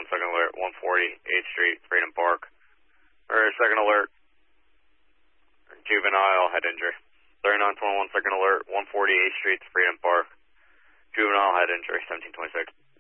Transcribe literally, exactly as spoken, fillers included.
one second alert, one forty, eighth Street, Freedom Park. Or second alert, juvenile head injury. thirty-nine twenty-one second alert, one forty, eighth Street, Freedom Park. Juvenile head injury, seventeen twenty-six.